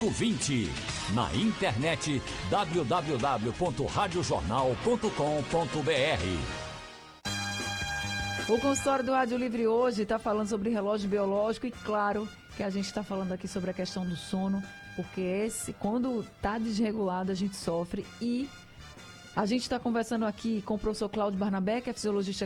20. Na internet www.radiojornal.com.br. O consultório do Rádio Livre hoje está falando sobre relógio biológico e claro que a gente está falando aqui sobre a questão do sono, porque quando está desregulado a gente sofre e a gente está conversando aqui com o professor Cláudio Barnabé, que é fisiologista